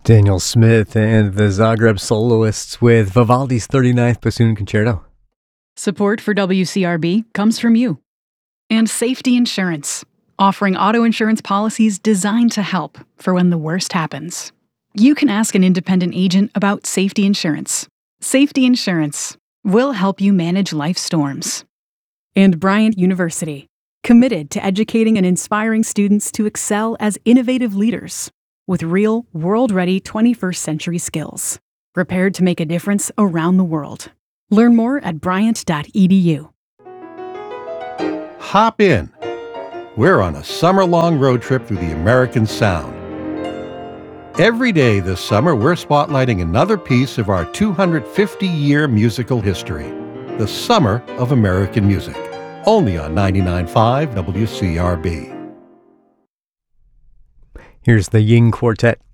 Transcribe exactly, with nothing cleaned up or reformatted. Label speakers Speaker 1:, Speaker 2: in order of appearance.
Speaker 1: Daniel Smith and the Zagreb Soloists with Vivaldi's thirty-ninth Bassoon Concerto.
Speaker 2: Support for W C R B comes from you. And Safety Insurance, offering auto insurance policies designed to help for when the worst happens. You can ask an independent agent about safety insurance. Safety Insurance will help you manage life storms. And Bryant University, committed to educating and inspiring students to excel as innovative leaders with real, world-ready twenty-first century skills, prepared to make a difference around the world. Learn more at bryant dot e d u.
Speaker 3: Hop in. We're on a summer-long road trip through the American Sound. Every day this summer, we're spotlighting another piece of our two hundred fifty year musical history, the Summer of American Music, only on ninety-nine point five W C R B.
Speaker 1: Here's the Ying Quartet.